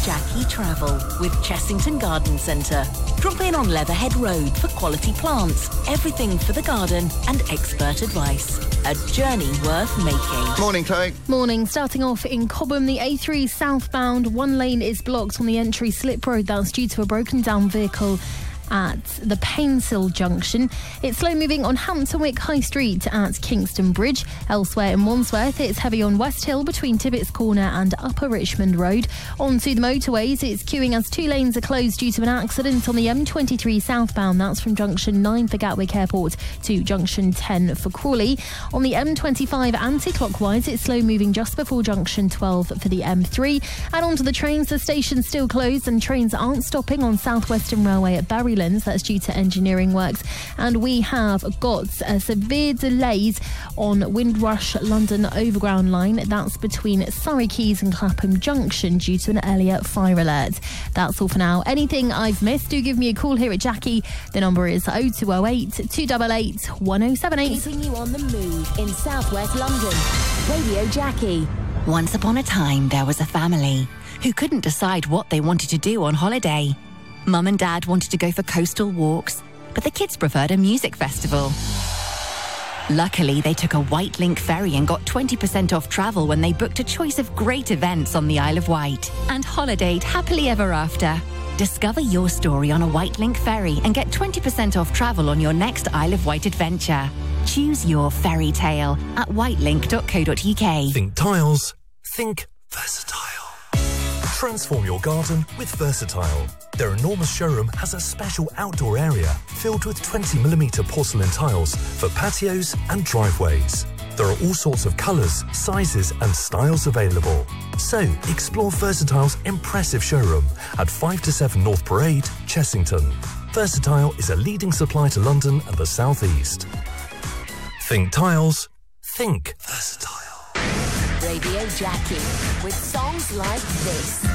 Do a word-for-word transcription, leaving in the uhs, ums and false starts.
Jackie Travel with Chessington Garden Centre. Drop in on Leatherhead Road for quality plants, everything for the garden and expert advice. A journey worth making. Morning, Chloe. Morning. Starting off in Cobham, the A three southbound, one lane is blocked on the entry slip road. That's due to a broken down vehicle at the Painsill junction. It's slow moving on Hampton Wick High Street at Kingston Bridge. Elsewhere in Wandsworth, it's heavy on West Hill between Tibbets Corner and Upper Richmond Road. Onto the motorways, it's queuing as two lanes are closed due to an accident on the M twenty-three southbound. That's from junction nine for Gatwick Airport to junction ten for Crawley. On the M twenty-five anti-clockwise, it's slow moving just before junction twelve for the M three. And onto the trains, the station's still closed and trains aren't stopping on South Western Railway at Barry. That's due to engineering works. And we have got uh, severe delays on Windrush London Overground line. That's between Surrey Quays and Clapham Junction due to an earlier fire alert. That's all for now. Anything I've missed, do give me a call here at Jackie. The number is oh two oh eight, two eight eight, one oh seven eight. Keeping you on the move in southwest London. Radio Jackie. Once upon a time, there was a family who couldn't decide what they wanted to do on holiday. Mum and Dad wanted to go for coastal walks, but the kids preferred a music festival. Luckily, they took a White Link ferry and got twenty percent off travel when they booked a choice of great events on the Isle of Wight and holidayed happily ever after. Discover your story on a White Link ferry and get twenty percent off travel on your next Isle of Wight adventure. Choose your fairy tale at whitelink dot co dot uk. Think tiles, think versatile. Transform your garden with Versatile. Their enormous showroom has a special outdoor area filled with twenty millimetre porcelain tiles for patios and driveways. There are all sorts of colours, sizes and styles available. So explore Versatile's impressive showroom at five to seven North Parade, Chessington. Versatile is a leading supplier to London and the South East. Think tiles, think Versatile. Radio Jackie with songs like this.